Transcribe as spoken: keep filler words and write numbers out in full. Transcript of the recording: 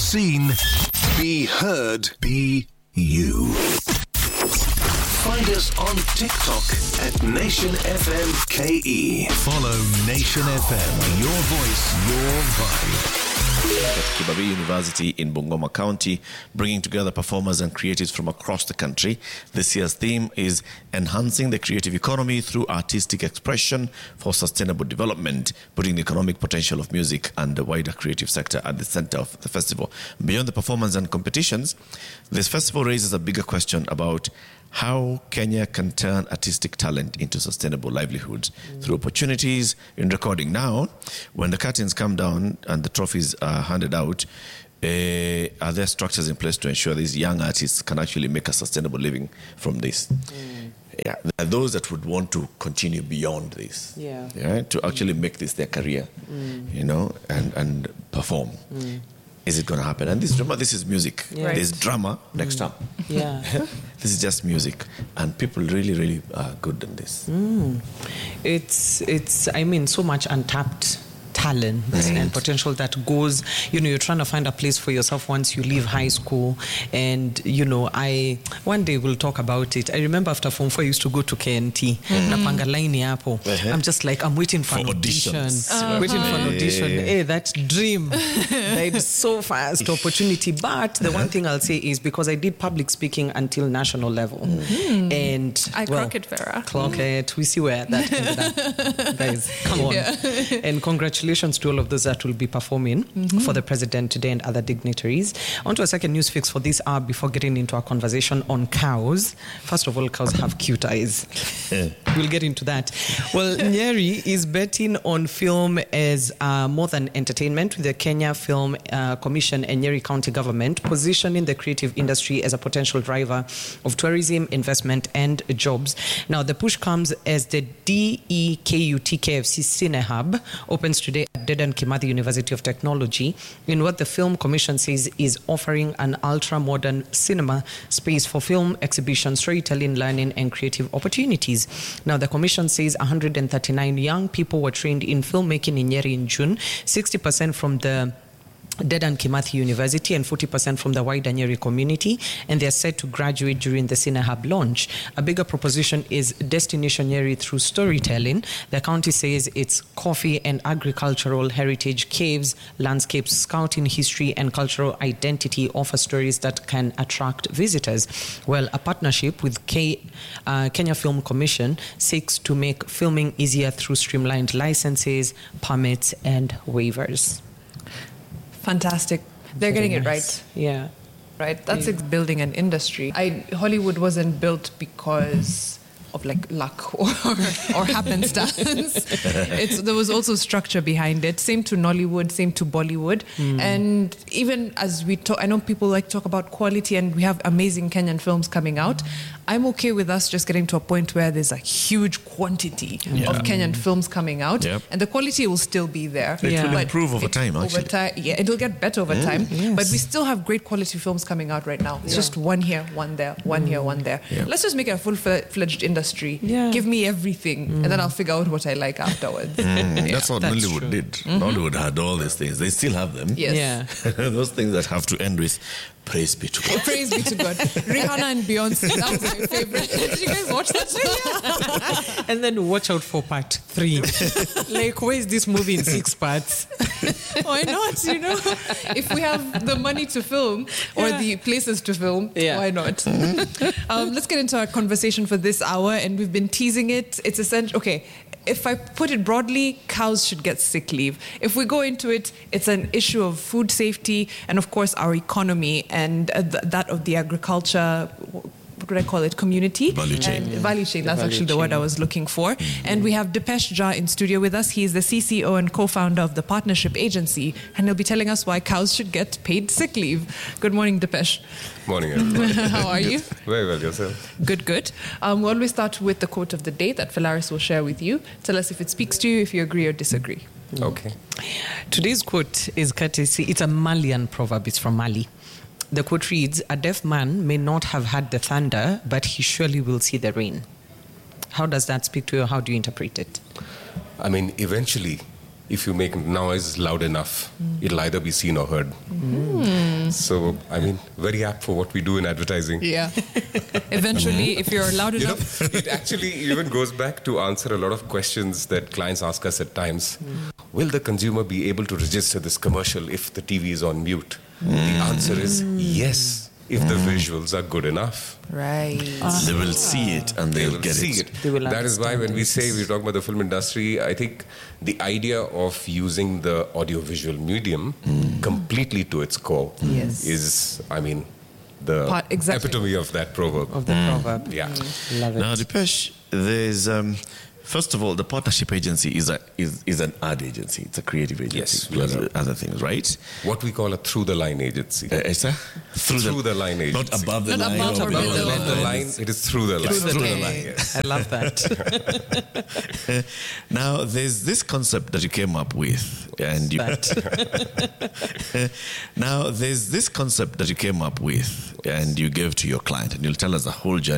seen, be heard, be you. Find us on TikTok at Nation F M K E. Follow Nation F M, your voice, your vibe. At Kibabii University in Bungoma County, bringing together performers and creatives from across the country. This year's theme is Enhancing the Creative Economy through Artistic Expression for Sustainable Development, putting the economic potential of music and the wider creative sector at the center of the festival. Beyond the performance and competitions, this festival raises a bigger question about how Kenya can turn artistic talent into sustainable livelihoods mm. through opportunities in recording. Now, when the curtains come down and the trophies are handed out, uh, are there structures in place to ensure these young artists can actually make a sustainable living from this? Mm. Yeah, there are those that would want to continue beyond this, yeah, yeah to actually mm. make this their career, mm. you know, and, and perform. Mm. Is it going to happen? And this drama, this is music. Yeah. Right. There's drama next mm. time. Yeah. This is just music. And people really, really are good in this. Mm. It's, it's, I mean, so much untapped talent mm. and potential that goes, you know, you're trying to find a place for yourself once you leave high school. And, you know, I, one day we'll talk about it. I remember after Form four, I used to go to K N T. Mm. Napanga line hapo. Uh-huh. I'm just like, I'm waiting for, for an audition. Uh-huh. Waiting for an audition. Yeah. Hey, that dream died so fast, opportunity. But the uh-huh. one thing I'll say is because I did public speaking until national level. Mm. And I well, clock it, Vera. Clock mm. it. We see where that ended up. Guys, come on. Yeah. And congratulations to all of those that will be performing mm-hmm. for the president today and other dignitaries. On to a second news fix for this hour before getting into our conversation on cows. First of all, cows have cute eyes. We'll get into that. Well, Nyeri is betting on film as uh, more than entertainment with the Kenya Film uh, Commission and Nyeri County government positioning the creative industry as a potential driver of tourism, investment and jobs. Now, the push comes as the D E K U T K F C Cine Hub opens today at Dedan Kimathi University of Technology in what the Film Commission says is offering an ultra-modern cinema space for film exhibition, storytelling, learning and creative opportunities. Now, the Commission says one hundred thirty-nine young people were trained in filmmaking in Nyeri in June, sixty percent from the Dedan Kimathi University and forty percent from the wider Nyeri community, and they are set to graduate during the Cine Hub launch. A bigger proposition is Destination Nyeri through storytelling. The county says its coffee and agricultural heritage, caves, landscapes, scouting history and cultural identity offer stories that can attract visitors. Well, a partnership with K, uh, Kenya Film Commission seeks to make filming easier through streamlined licenses, permits and waivers. Fantastic. They're Very getting nice. It right. Yeah. Right. That's yeah. like building an industry. I Hollywood wasn't built because of like luck or or happenstance. It's there was also structure behind it. Same to Nollywood, same to Bollywood. Mm. And even as we talk, I know people like to talk about quality and we have amazing Kenyan films coming out. I'm okay with us just getting to a point where there's a huge quantity yeah. of Kenyan films coming out, yep. and the quality will still be there. It yeah. will but improve over time, actually. Over time, yeah, it'll get better over mm. time. Yes. But we still have great quality films coming out right now. It's yeah. just one here, one there, one mm. here, one there. Yeah. Let's just make it a full-fledged industry. Yeah. Give me everything, mm. and then I'll figure out what I like afterwards. Mm. Yeah. That's what That's Nollywood true. did. Mm-hmm. Nollywood had all these things. They still have them. Yes. Yeah. Those things that have to end with praise be to God. Praise be to God. Rihanna and Beyonce, that was my favorite. Did you guys watch that? And then watch out for part three. Like, where is this movie in six parts? Why not? You know, if we have the money to film or yeah. the places to film, yeah. why not? um, let's get into our conversation for this hour, and we've been teasing it. It's essential. Okay. If I put it broadly, cows should get sick leave. If we go into it, it's an issue of food safety and, of course, our economy and uh, th- that of the agriculture, what would I call it, community? Value chain. And value chain, the that's value actually the chain. word I was looking for. Mm-hmm. And we have Dipesh Jha in studio with us. He is the C C O and co-founder of the Partnership Agency, and he'll be telling us why cows should get paid sick leave. Good morning, Dipesh. Morning, everyone. How are you? Very well, yourself? Good, good. Um, we'll always start with the quote of the day that Phalaris will share with you. Tell us if it speaks to you, if you agree or disagree. Okay. Today's quote is courtesy. It's a Malian proverb. It's from Mali. The quote reads, "A deaf man may not have heard the thunder, but he surely will see the rain." How does that speak to you? How do you interpret it? I mean, eventually, if you make noise loud enough, mm. it'll either be seen or heard. Mm. So, I mean, very apt for what we do in advertising. Yeah. Eventually, if you're loud You know, enough. it actually even goes back to answer a lot of questions that clients ask us at times. Will the consumer be able to register this commercial if the T V is on mute? The answer is yes, if the visuals are good enough. Right. They will see it and They they'll will get see it. it. They will That is why understand when we it. say we talk about the film industry, I think the idea of using the audiovisual medium completely to its core Yes. is, I mean, the Part- exactly. epitome of that proverb. Of the proverb. Yeah. Love it. Now, Dipesh, there's um, first of all, the partnership agency is a is, is an ad agency. It's a creative agency. Yes, we plus are. other things, right? What we call a through-the-line agency. Uh, is that through, Through the line agency. not above the Not line. above or or below below. Above the line. line, it is through the line. It's through the Okay. line. Yes. I love that. Now, there's this concept that you came up with, and you. Now, there's this concept that you came up with, and you gave to your client, and you'll tell us the whole journey.